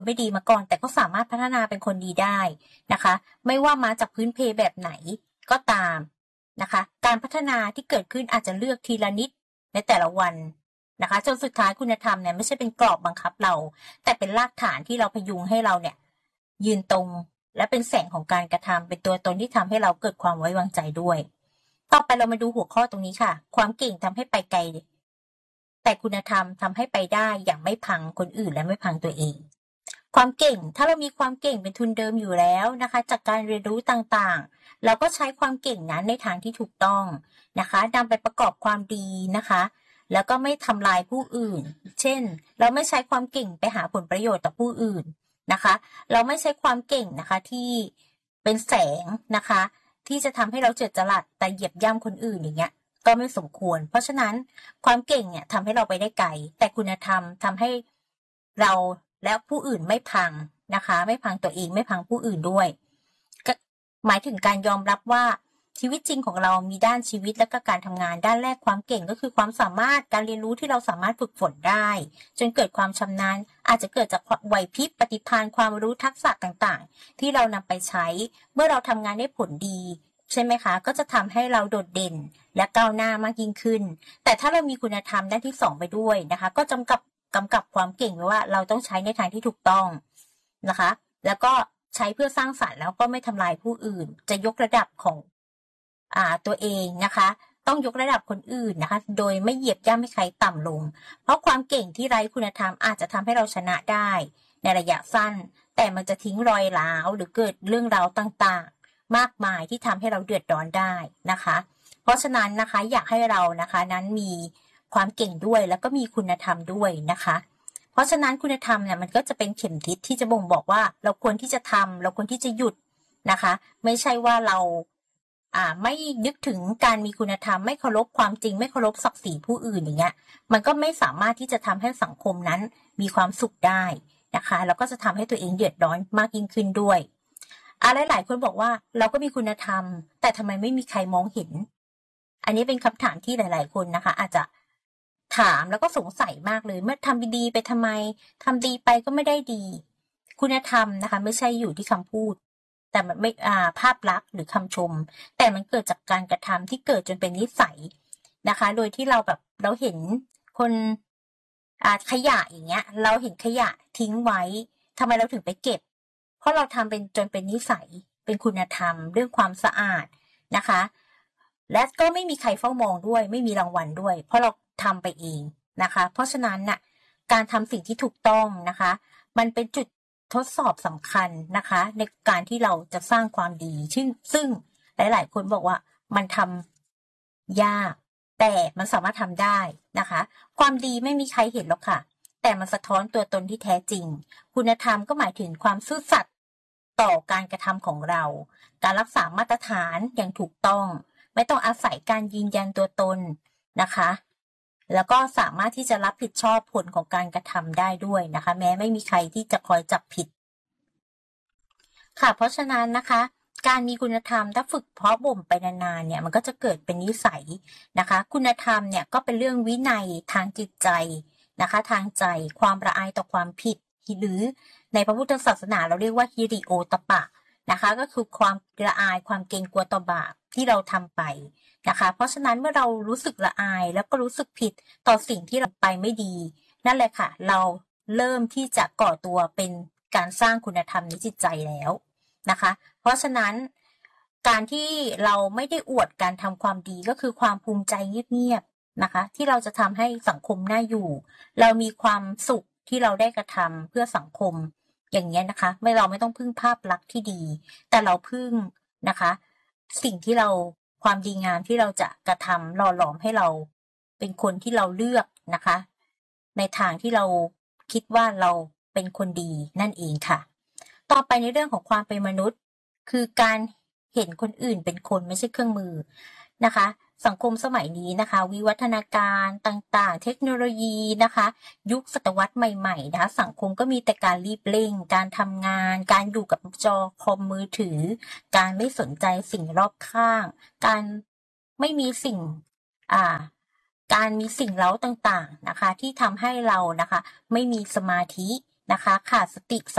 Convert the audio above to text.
ไม่ดีมาก่อนแต่ก็สามารถพัฒนาเป็นคนดีได้นะคะไม่ว่ามาจากพื้นเพแบบไหนก็ตามนะคะการพัฒนาที่เกิดขึ้นอาจจะเลือกทีละนิดในแต่ละวันนะคะจนสุดท้ายคุณธรรมเนี่ยไม่ใช่เป็นกรอบบังคับเราแต่เป็นรากฐานที่เราพยุงให้เราเนี่ยยืนตรงและเป็นแสงของการกระทำเป็นตัวตนที่ทำให้เราเกิดความไว้วางใจด้วยต่อไปเรามาดูหัวข้อตรงนี้ค่ะความเก่งทำให้ไปไกลแต่คุณธรรมทำให้ไปได้อย่างไม่พังคนอื่นและไม่พังตัวเองความเก่งถ้าเรามีความเก่งเป็นทุนเดิมอยู่แล้วนะคะจากการเรียนรู้ต่างๆเราก็ใช้ความเก่งนั้นในทางที่ถูกต้องนะคะนำไปประกอบความดีนะคะแล้วก็ไม่ทำลายผู้อื่นเช่นเราไม่ใช้ความเก่งไปหาผลประโยชน์ต่อผู้อื่นนะคะเราไม่ใช้ความเก่งนะคะที่เป็นแสงนะคะที่จะทำให้เราเจิดจรัสแต่เหยียบย่ำคนอื่นอย่างเงี้ยก็ไม่สมควรเพราะฉะนั้นความเก่งเนี่ยทำให้เราไปได้ไกลแต่คุณธรรมทำให้เราและผู้อื่นไม่พังนะคะไม่พังตัวเองไม่พังผู้อื่นด้วยก็หมายถึงการยอมรับว่าชีวิตจริงของเรามีด้านชีวิตและก็การทำงานด้านแรกความเก่งก็คือความสามารถการเรียนรู้ที่เราสามารถฝึกฝนได้จนเกิดความชำนาญอาจจะเกิดจากไหวพริบปฏิภาณความรู้ทักษะต่างๆที่เรานำไปใช้เมื่อเราทำงานได้ผลดีใช่ไหมคะก็จะทำให้เราโดดเด่นและก้าวหน้ามากยิ่งขึ้นแต่ถ้าเรามีคุณธรรมด้านที่2ไปด้วยนะคะก็กำกับความเก่งไว้ว่าเราต้องใช้ในทางที่ถูกต้องนะคะแล้วก็ใช้เพื่อสร้างสรรค์แล้วก็ไม่ทำลายผู้อื่นจะยกระดับของตัวเองนะคะต้องยกระดับคนอื่นนะคะโดยไม่เหยียบย่ำให้ใครต่ำลงเพราะความเก่งที่ไร้คุณธรรมอาจจะทำให้เราชนะได้ในระยะสั้นแต่มันจะทิ้งรอยร้าวหรือเกิดเรื่องราวต่างๆมากมายที่ทำให้เราเดือดร้อนได้นะคะเพราะฉะนั้นนะคะอยากให้เรานะคะนั้นมีความเก่งด้วยแล้วก็มีคุณธรรมด้วยนะคะเพราะฉะนั้นคุณธรรมเนี่ยมันก็จะเป็นเข็มทิศที่จะบ่งบอกว่าเราควรที่จะทำเราควรที่จะหยุดนะคะไม่ใช่ว่าเราไม่นึกถึงการมีคุณธรรมไม่เคารพความจริงไม่เคารพศักดิ์ศรีผู้อื่นอย่างเงี้ยมันก็ไม่สามารถที่จะทำให้สังคมนั้นมีความสุขได้นะคะแล้วก็จะทำให้ตัวเองเดือดร้อนมากยิ่งขึ้นด้วยหลายคนบอกว่าเราก็มีคุณธรรมแต่ทำไมไม่มีใครมองเห็นอันนี้เป็นคำถามที่หลายๆคนนะคะอาจจะถามแล้วก็สงสัยมากเลยเมื่อทำดีไปทำไมทำดีไปก็ไม่ได้ดีคุณธรรมนะคะไม่ใช่อยู่ที่คำพูดแต่มันไม่ภาพลักษณ์หรือคำชมแต่มันเกิดจากการกระทำที่เกิดจนเป็นนิสัยนะคะโดยที่เราเห็นคนขยะอย่างเงี้ยเราเห็นขยะทิ้งไว้ทำไมเราถึงไปเก็บเพราะเราทำเป็นจนเป็นนิสัยเป็นคุณธรรมเรื่องความสะอาดนะคะและก็ไม่มีใครเฝ้ามองด้วยไม่มีรางวัลด้วยเพราะเราทำไปเองนะคะเพราะฉะนั้นน่ะการทำสิ่งที่ถูกต้องนะคะมันเป็นจุดทดสอบสำคัญนะคะในการที่เราจะสร้างความดีซึ่งหลายๆคนบอกว่ามันทำยากแต่มันสามารถทำได้นะคะความดีไม่มีใครเห็นหรอกค่ะแต่มันสะท้อนตัวตนที่แท้จริงคุณธรรมก็หมายถึงความซื่อสัตย์ต่อการกระทำของเราการรักษามาตรฐานอย่างถูกต้องไม่ต้องอาศัยการยืนยันตัวตนนะคะแล้วก็สามารถที่จะรับผิดชอบผลของการกระทำได้ด้วยนะคะแม้ไม่มีใครที่จะคอยจับผิดค่ะเพราะฉะนั้นนะคะการมีคุณธรรมถ้าฝึกเพาะบ่มไปนานๆเนี่ยมันก็จะเกิดเป็นนิสัยนะคะคุณธรรมเนี่ยก็เป็นเรื่องวินัยทางจิตใจนะคะทางใจความละอายต่อความผิดหรือในพระพุทธศาสนาเราเรียกว่าฮิริโอตปะนะคะก็คือความละอายความเกรงกลัวต่อบาปที่เราทำไปนะคะเพราะฉะนั้นเมื่อเรารู้สึกละอายแล้วก็รู้สึกผิดต่อสิ่งที่เราไปไม่ดีนั่นแหละค่ะเราเริ่มที่จะก่อตัวเป็นการสร้างคุณธรรมในจิตใจแล้วนะคะเพราะฉะนั้นการที่เราไม่ได้อวดการทำความดีก็คือความภูมิใจเงียบๆนะคะที่เราจะทำให้สังคมน่าอยู่เรามีความสุขที่เราได้กระทำเพื่อสังคมอย่างเงี้ยนะคะเราไม่ต้องพึ่งภาพลักษณ์ที่ดีแต่เราพึ่งนะคะสิ่งที่เราความดีงามที่เราจะกระทำหล่อหลอมให้เราเป็นคนที่เราเลือกนะคะในทางที่เราคิดว่าเราเป็นคนดีนั่นเองค่ะต่อไปในเรื่องของความเป็นมนุษย์คือการเห็นคนอื่นเป็นคนไม่ใช่เครื่องมือนะคะสังคมสมัยนี้นะคะวิวัฒนาการต่างๆเทคโนโลยีนะคะยุคศตวรรษใหม่ๆนะคะสังคมก็มีแต่การรีบเร่งการทำงานการอยู่กับจอคอมมือถือการไม่สนใจสิ่งรอบข้างการไม่มีสิ่งการมีสิ่งเร้าต่างๆนะคะที่ทำให้เรานะคะไม่มีสมาธินะคะขาดสติ